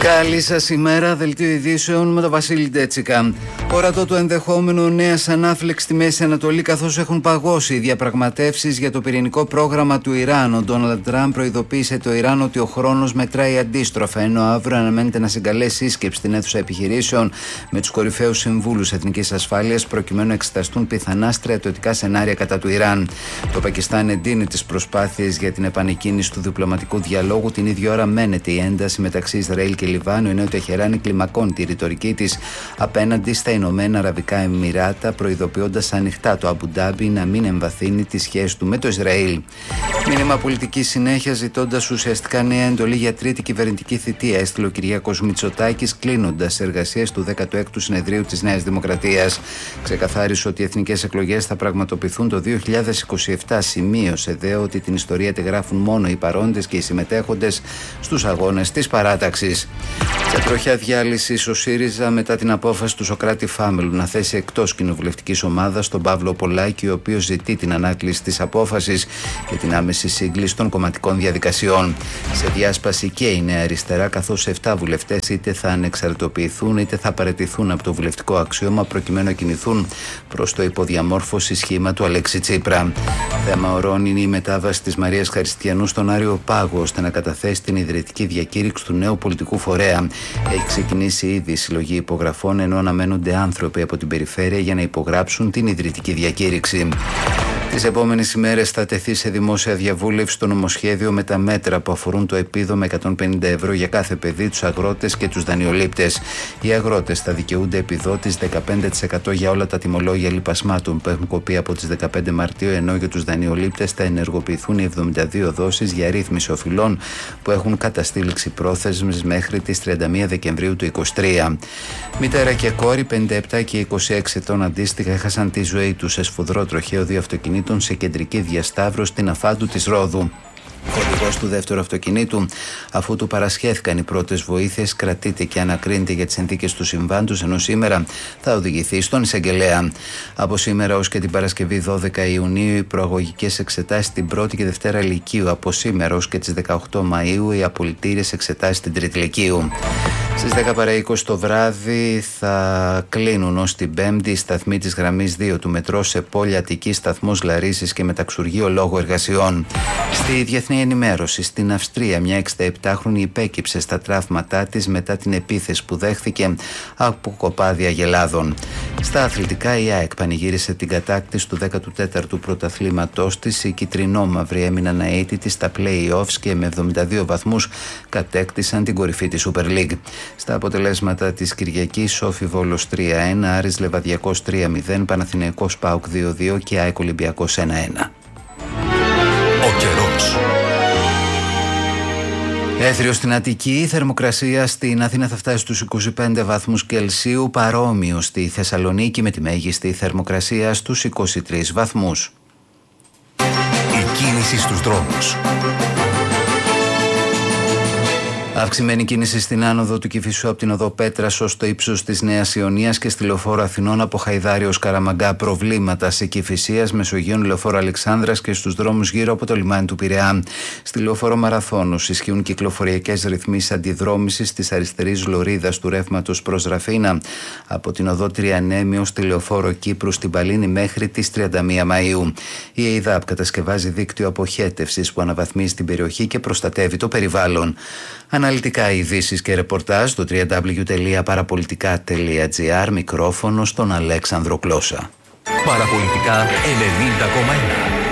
Καλή σας ημέρα, δελτίο ειδήσεων με τον Βασίλη Ντέτσικα. Ορατό το ενδεχόμενο νέας ανάφλεξης στη Μέση Ανατολή, καθώς έχουν παγώσει οι διαπραγματεύσεις για το πυρηνικό πρόγραμμα του Ιράν. Ο Ντόναλντ Τραμπ προειδοποίησε το Ιράν ότι ο χρόνος μετράει αντίστροφα, ενώ αύριο αναμένεται να συγκαλέσει σύσκεψη στην αίθουσα επιχειρήσεων με τους κορυφαίους συμβούλους εθνικής ασφάλειας, προκειμένου να εξεταστούν πιθανά στρατιωτικά σενάρια κατά του Ιράν. Το Πακιστάν εντείνει τις προσπάθειες για την επανεκκίνηση του διπλωματικού διαλόγου. Την ίδια ώρα μένεται η ένταση μεταξύ Ισραήλ και Λιβάνου, ενώ η Τεχεράνη κλιμακώνει τη ρητορική της απέναντι στα Ηνωμένα Αραβικά Εμιράτα, προειδοποιώντας ανοιχτά το Αμπου Ντάμπι να μην εμβαθύνει τη σχέση του με το Ισραήλ. Μήνυμα πολιτική συνέχεια, ζητώντας ουσιαστικά νέα εντολή για τρίτη κυβερνητική θητεία, έστειλε ο Κυριάκος Μητσοτάκης, κλείνοντας εργασίες του 16ου Συνεδρίου της Νέας Δημοκρατίας. Ξεκαθάρισε ότι οι εθνικές εκλογές θα πραγματοποιηθούν το 2027. Σημείωσε δε ότι την ιστορία τη γράφουν μόνο οι παρόντες και οι συμμετέχοντες στους αγώνες της παράταξης. Σε τροχιά διάλυσης ο ΣΥΡΙΖΑ μετά την απόφαση του Σωκράτη Φάμελου να θέσει εκτός κοινοβουλευτικής ομάδας τον Παύλο Πολάκη, ο οποίος ζητεί την ανάκληση της απόφασης και την άμεση σύγκληση των κομματικών διαδικασιών. Σε διάσπαση και η Νέα Αριστερά, καθώς 7 βουλευτές είτε θα ανεξαρτητοποιηθούν είτε θα παραιτηθούν από το βουλευτικό αξίωμα προκειμένου να κινηθούν προς το υποδιαμόρφωση σχήμα του Αλέξη Τσίπρα. Θέμα ορών είναι η μετάβαση της Μαρίας Χαριστιανού στον Άριο Πάγο, ώστε να καταθέσει την ιδρυτική διακήρυξη του νέου πολιτικού φορέα. Έχει ξεκινήσει ήδη η συλλογή υπογραφών, ενώ αναμένονται άνθρωποι από την περιφέρεια για να υπογράψουν την ιδρυτική διακήρυξη. Τις επόμενες ημέρες θα τεθεί σε δημόσια διαβούλευση το νομοσχέδιο με τα μέτρα που αφορούν το επίδομα 150 ευρώ για κάθε παιδί, τους αγρότες και τους δανειολήπτες. Οι αγρότες θα δικαιούνται επιδότης 15% για όλα τα τιμολόγια λιπασμάτων που έχουν κοπεί από τις 15 Μαρτίου, ενώ για τους δανειολήπτες θα ενεργοποιηθούν οι 72 δόσεις για ρύθμιση οφειλών που έχουν καταστήληξη πρόθεσμες μέχρι τις 31 Δεκεμβρίου του 2023. Μητέρα και κόρη 57 και 26 ετών αντίστοιχα έχασαν τη ζωή τους σε σφοδρό τροχαίο δύο αυτοκινήτων σε κεντρική διασταύρωση στην Αφάντου της Ρόδου. Ο οδηγός του δεύτερου αυτοκινήτου, αφού του παρασχέθηκαν οι πρώτες βοήθειες, κρατείται και ανακρίνεται για τις συνθήκες του συμβάντος, ενώ σήμερα θα οδηγηθεί στον εισαγγελέα. Από σήμερα ως και την Παρασκευή 12 Ιουνίου οι προαγωγικές εξετάσεις στην πρώτη και δευτέρα Λυκείου. Από σήμερα ως και τις 18 Μαΐου οι απολυτήριες εξετάσεις στην τρίτη Λυκείου. Στις 10 παρά 20 το βράδυ θα κλείνουν ως την Πέμπτη οι σταθμοί της γραμμής 2 του μετρό σε Πόλη Αττική, σταθμός Λαρίσης και Μεταξουργείο λόγω εργασιών. Στη διεθνή ενημέρωση, στην Αυστρία μια 67χρονη υπέκυψε στα τραύματά της μετά την επίθεση που δέχθηκε από κοπάδια αγελάδων. Στα αθλητικά, η ΑΕΚ πανηγύρισε την κατάκτηση του 14ου πρωταθλήματός της. Οι κιτρινόμαυροι έμειναν αίτητοι στα play-offs και με 72 βαθμούς κατέκτησαν την κορυφή της Super League. Στα αποτελέσματα της Κυριακής, Σόφι Βόλος 3-1, Άρης Λεβαδιακός 3-0, Παναθηναϊκός ΠΑΟΚ 2-2 και ΑΕΚ Ολυμπιακός 1-1. Ο καιρός. Έθριο στην Αττική, η θερμοκρασία στην Αθήνα θα φτάσει στους 25 βαθμούς Κελσίου, παρόμοιο στη Θεσσαλονίκη με τη μέγιστη θερμοκρασία στους 23 βαθμούς. Η κίνηση στους δρόμους. Αυξημένη κίνηση στην άνοδο του Κηφισού από την οδό Πέτρας ως το ύψος της Νέας Ιωνίας και στη λεωφόρο Αθηνών από Χαϊδάρη ως Καραμαγκά. Προβλήματα σε Κηφισίας, Μεσογείων, λεωφόρο Αλεξάνδρας και στους δρόμους γύρω από το λιμάνι του Πειραιά. Στη λεωφόρο Μαραθώνους ισχύουν κυκλοφοριακές ρυθμίσεις αντιδρόμησης της αριστερής λωρίδας του ρεύματος προς Ραφίνα από την οδό Τριανέμι ως τη λεωφόρο Κύπρου στην Παλίνη μέχρι τις 31 Μαΐου. Η ΕΙΔΑΠ κατασκευάζει δίκτυο αποχέτευσης που αναβαθμίζει την περιοχή και προστατεύει το περιβάλλον. Αναλυτικά ειδήσεις και ρεπορτάζ στο www.parapolitica.gr. Μικρόφωνο στον Αλέξανδρο Κλώσα. Παραπολιτικά 90,1.